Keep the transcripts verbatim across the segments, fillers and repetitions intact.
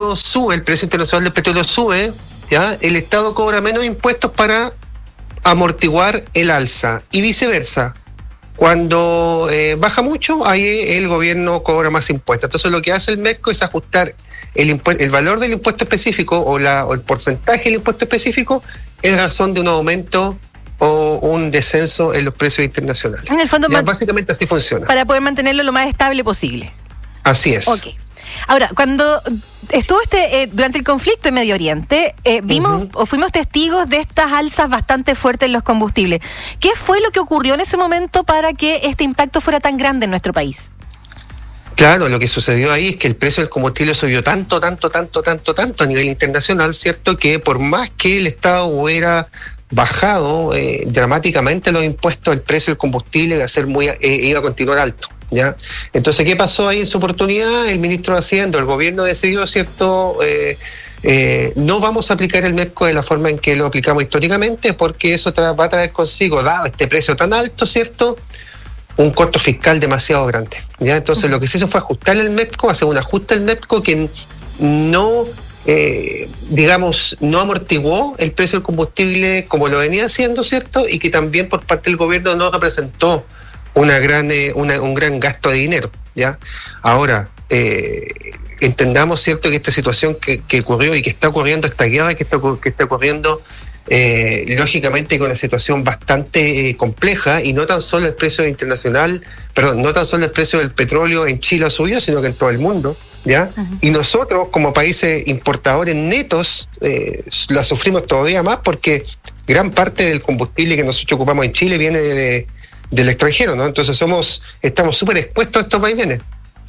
petróleo sube, el precio internacional del petróleo sube, ya el Estado cobra menos impuestos para amortiguar el alza y viceversa. Cuando eh, baja mucho, ahí el gobierno cobra más impuestos. Entonces lo que hace el MEPCO es ajustar el, impu- el valor del impuesto específico o, la, o el porcentaje del impuesto específico en razón de un aumento o un descenso en los precios internacionales. En el fondo, ya, man- básicamente así funciona. Para poder mantenerlo lo más estable posible. Así es. Ok. Ahora, cuando estuvo este eh, durante el conflicto en Medio Oriente, eh, vimos uh-huh. o fuimos testigos de estas alzas bastante fuertes en los combustibles. ¿Qué fue lo que ocurrió en ese momento para que este impacto fuera tan grande en nuestro país? Claro, lo que sucedió ahí es que el precio del combustible subió tanto, tanto, tanto, tanto, tanto a nivel internacional, ¿cierto? Que por más que el Estado hubiera bajado eh, dramáticamente los impuestos, el precio del combustible iba a ser muy, eh, iba a continuar alto. ¿Ya? Entonces, ¿qué pasó ahí en su oportunidad? El ministro de Hacienda, el gobierno decidió, ¿cierto? Eh, eh, no vamos a aplicar el MEPCO de la forma en que lo aplicamos históricamente, porque eso tra- va a traer consigo, dado este precio tan alto, ¿cierto?, un costo fiscal demasiado grande. ¿Ya? Entonces, uh-huh. lo que se hizo fue ajustar el MEPCO, hacer un ajuste al MEPCO que no, eh, digamos, no amortiguó el precio del combustible como lo venía haciendo, ¿cierto? Y que también por parte del gobierno no representó una gran eh, una, un gran gasto de dinero, ¿ya? Ahora, eh, entendamos, ¿cierto?, que esta situación que, que ocurrió y que está ocurriendo, esta guerra que está, que está ocurriendo, eh, lógicamente con una situación bastante eh, compleja, y no tan solo el precio internacional, perdón, no tan solo el precio del petróleo en Chile ha subido, sino que en todo el mundo, ¿ya? Uh-huh. Y nosotros, como países importadores netos, eh, la sufrimos todavía más, porque gran parte del combustible que nosotros ocupamos en Chile viene de, de del extranjero, ¿no? Entonces somos, estamos súper expuestos a estos vaivenes.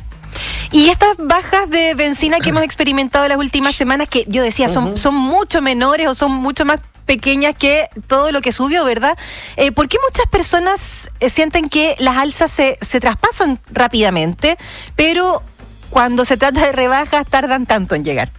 Y estas bajas de benzina que hemos experimentado en las últimas semanas, que yo decía, son, uh-huh. son mucho menores o son mucho más pequeñas que todo lo que subió, ¿verdad? Eh, ¿Por qué muchas personas eh, sienten que las alzas se, se traspasan rápidamente, pero cuando se trata de rebajas tardan tanto en llegar?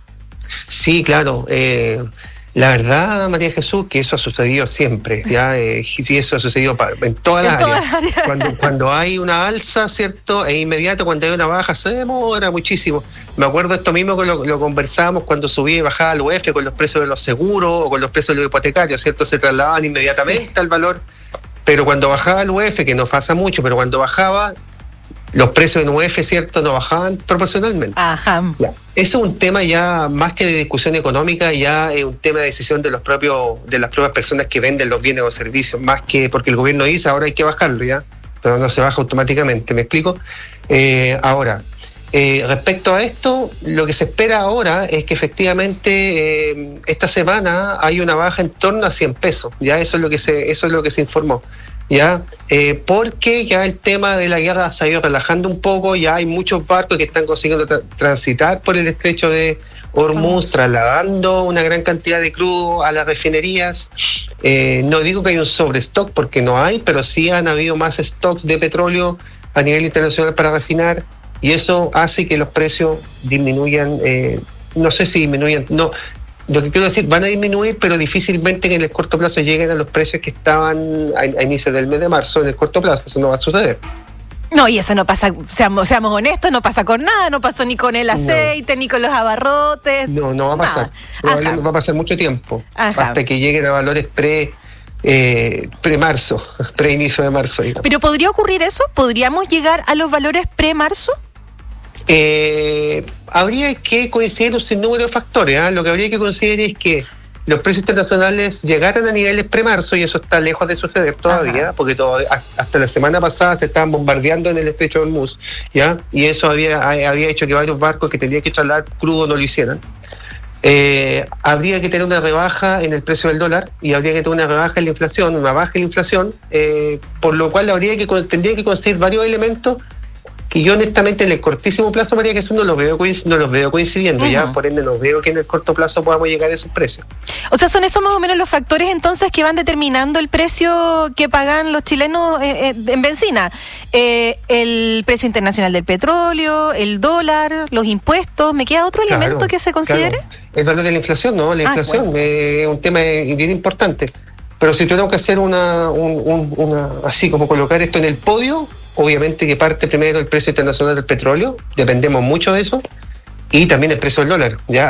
Sí, claro. Eh, La verdad, María Jesús, que eso ha sucedido siempre, ya, eh, sí, eso ha sucedido en todas las áreas. Área. Cuando, cuando hay una alza, ¿cierto?, e inmediato, cuando hay una baja, se demora muchísimo. Me acuerdo esto mismo que lo, lo conversábamos cuando subía y bajaba el U F con los precios de los seguros o con los precios de los hipotecarios, ¿cierto? Se trasladaban inmediatamente sí. al valor, pero cuando bajaba el U F, que no pasa mucho, pero cuando bajaba, los precios en U F, ¿cierto?, no bajaban proporcionalmente. Ajá. Ya. Eso es un tema ya más que de discusión económica, ya es un tema de decisión de los propios, de las propias personas que venden los bienes o servicios, más que porque el gobierno dice ahora hay que bajarlo, ya, pero no se baja automáticamente, ¿me explico? Eh, ahora, eh, respecto a esto, lo que se espera ahora es que efectivamente eh, esta semana hay una baja en torno a cien pesos, ya eso es lo que se, eso es lo que se informó. Ya, eh, porque ya el tema de la guerra se ha ido relajando un poco, ya hay muchos barcos que están consiguiendo tra- transitar por el estrecho de Hormuz, trasladando una gran cantidad de crudo a las refinerías. Eh, no digo que hay un sobrestock, porque no hay, pero sí han habido más stocks de petróleo a nivel internacional para refinar, y eso hace que los precios disminuyan, eh, no sé si disminuyan, no. Lo que quiero decir, van a disminuir, pero difícilmente en el corto plazo lleguen a los precios que estaban a, a inicios del mes de marzo. En el corto plazo eso no va a suceder. No, y eso no pasa, seamos, seamos honestos, no pasa con nada, no pasó ni con el aceite, no. ni con los abarrotes. No, no va a pasar. Probablemente va a pasar mucho tiempo, Ajá. hasta que lleguen a valores pre eh, pre-marzo, pre-inicio de marzo, digamos. ¿Pero podría ocurrir eso? ¿Podríamos llegar a los valores pre-marzo? Eh, habría que considerar un sinnúmero de factores, ¿eh? Lo que habría que considerar es que los precios internacionales llegaran a niveles pre-marzo, y eso está lejos de suceder todavía, Ajá. porque todo, hasta la semana pasada se estaban bombardeando en el estrecho de Hormuz, ¿ya? Y eso había, había hecho que varios barcos que tenían que trasladar crudo no lo hicieran. Eh, habría que tener una rebaja en el precio del dólar, y habría que tener una rebaja en la inflación, una baja en la inflación, eh, por lo cual habría que tendría que considerar varios elementos que yo honestamente en el cortísimo plazo, María Jesús, no los veo, no los veo coincidiendo, uh-huh. ya por ende no veo que en el corto plazo podamos llegar a esos precios. O sea, son esos más o menos los factores entonces que van determinando el precio que pagan los chilenos eh, eh, en benzina. Eh, el precio internacional del petróleo, el dólar, los impuestos. ¿Me queda otro claro, elemento que se considere? Claro. El valor de la inflación, ¿no? La ah, inflación bueno. eh, es un tema bien importante. Pero si tenemos que hacer una, un, un, una, así como colocar esto en el podio, obviamente que parte primero el precio internacional del petróleo, dependemos mucho de eso, y también el precio del dólar, ¿ya?